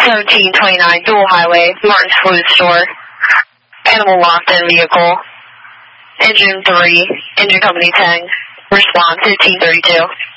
1729 Dual Highway, Martin's Food Store. Animal locked in vehicle. Engine 3, engine company 10. Response 1532.